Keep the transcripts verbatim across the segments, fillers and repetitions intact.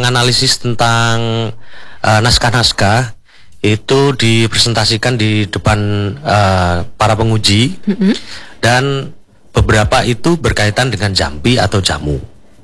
menganalisis tentang uh, naskah-naskah itu dipresentasikan di depan uh, para penguji, mm-hmm. dan beberapa itu berkaitan dengan jampi atau jamu.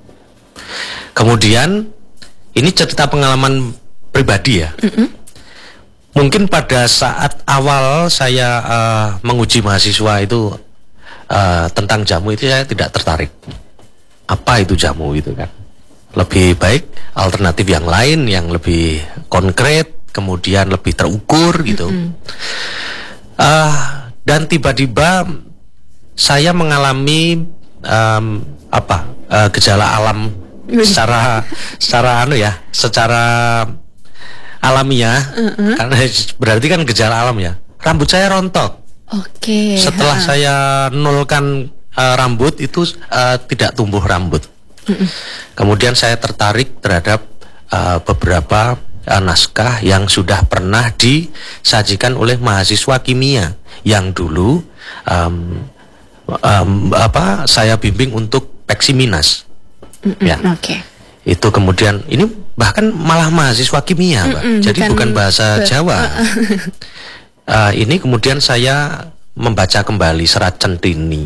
Kemudian ini cerita pengalaman pribadi ya. Mm-hmm. Mungkin pada saat awal saya uh, menguji mahasiswa itu uh, tentang jamu itu saya tidak tertarik. Apa itu jamu itu kan? Lebih baik alternatif yang lain yang lebih konkret, kemudian lebih terukur gitu. Mm-hmm. uh, dan tiba-tiba saya mengalami um, apa uh, gejala alam secara secara anu ya, secara alamiah. Mm-hmm. Karena berarti kan gejala alam ya. Rambut saya rontok. Oke. Okay. Setelah ha. saya nolkan uh, rambut itu uh, tidak tumbuh rambut. Mm-hmm. Kemudian saya tertarik terhadap uh, beberapa uh, naskah yang sudah pernah disajikan oleh mahasiswa kimia yang dulu um, um, apa saya bimbing untuk Peksiminas. Mm-mm, ya. Oke. Okay. Itu kemudian ini bahkan malah mahasiswa kimia, Mbak. Mm-mm, jadi bukan, bukan bahasa be- Jawa. uh, ini kemudian saya membaca kembali Serat Centini.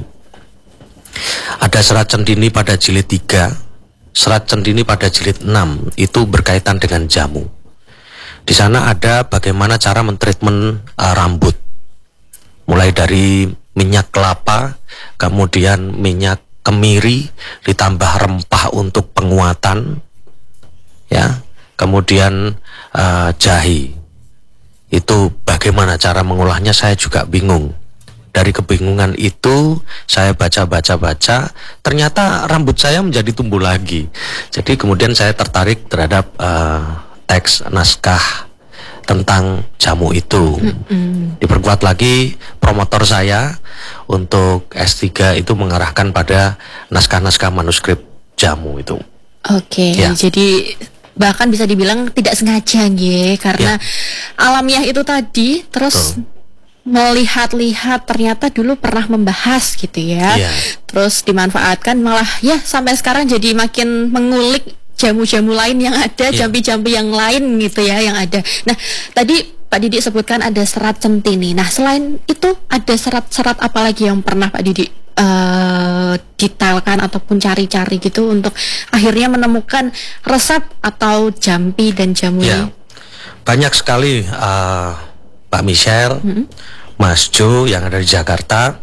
Ada Serat Centini pada jilid tiga, Serat Centini pada jilid enam, itu berkaitan dengan jamu. Di sana ada bagaimana cara mentreatment uh, rambut. Mulai dari minyak kelapa, kemudian minyak kemiri, ditambah rempah untuk penguatan, ya, kemudian uh, jahe. Itu bagaimana cara mengolahnya saya juga bingung. Dari kebingungan itu saya baca-baca-baca, ternyata rambut saya menjadi tumbuh lagi. Jadi kemudian saya tertarik terhadap uh, teks naskah tentang jamu itu. Mm-hmm. Diperkuat lagi promotor saya untuk S tiga itu mengarahkan pada naskah-naskah manuskrip jamu itu. Oke, okay, ya. Jadi bahkan bisa dibilang tidak sengaja ya, karena ya. alamiah itu tadi terus Betul. melihat-lihat ternyata dulu pernah membahas gitu ya. ya. Terus dimanfaatkan malah ya sampai sekarang jadi makin mengulik jamu-jamu lain yang ada, yeah. jampi-jampi yang lain gitu ya yang ada. Nah, tadi Pak Didik sebutkan ada Serat Centini. Nah, selain itu ada serat-serat apa lagi yang pernah Pak Didik uh, detailkan ataupun cari-cari gitu untuk akhirnya menemukan resep atau jampi dan jamu yeah. ini? Banyak sekali uh, Pak Michelle, mm-hmm. Mas Jo yang ada di Jakarta.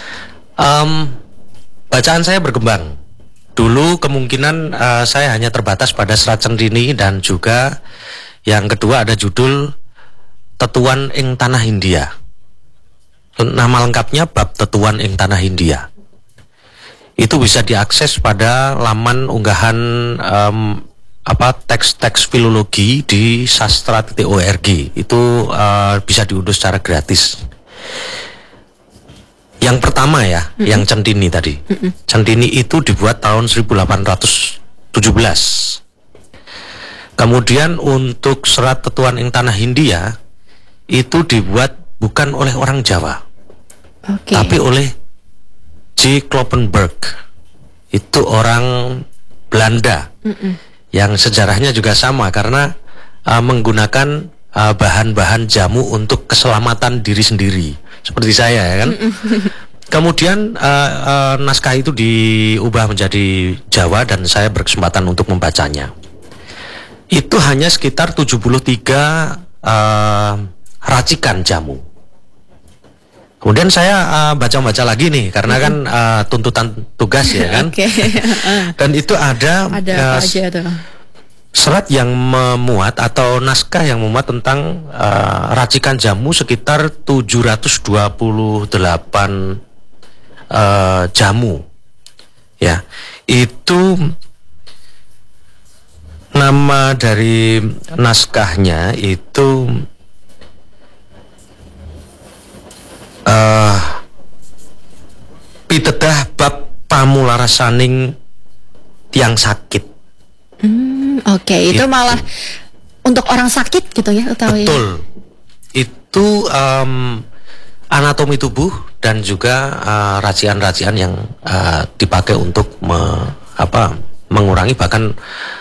Um, bacaan saya berkembang. Dulu kemungkinan uh, saya hanya terbatas pada Serat Centini, dan juga yang kedua ada judul Tetuan ing Tanah Hindia. Nama lengkapnya Bab Tetuan ing Tanah Hindia. Itu bisa diakses pada laman unggahan um, apa teks-teks filologi di sastra titik org. Itu uh, bisa diunduh secara gratis. Yang pertama ya, mm-hmm. yang Centini tadi. Mm-hmm. Centini itu dibuat tahun seribu delapan ratus tujuh belas. Kemudian untuk Serat Tetuan ing Tanah Hindia itu dibuat bukan oleh orang Jawa, okay. tapi oleh J. Kloppenberg. Itu orang Belanda, mm-hmm. yang sejarahnya juga sama karena uh, menggunakan uh, bahan-bahan jamu untuk keselamatan diri sendiri. Seperti saya ya kan. Kemudian uh, uh, naskah itu diubah menjadi Jawa dan saya berkesempatan untuk membacanya. Itu hanya sekitar tujuh puluh tiga uh, racikan jamu. Kemudian saya uh, baca-baca lagi nih karena kan uh, tuntutan tugas ya kan. Okay. Dan itu ada, ada uh, apa aja tuh? Serat yang memuat atau naskah yang memuat tentang uh, racikan jamu sekitar tujuh ratus dua puluh delapan uh, jamu. Ya, itu nama dari naskahnya itu uh, Pitedah Bab Pamularasaning Tiang Sakit. Hmm, oke, okay. itu, itu malah untuk orang sakit gitu ya, utawi. Betul. Itu um, anatomi tubuh dan juga uh, racian-racian yang uh, dipakai untuk me, apa, mengurangi bahkan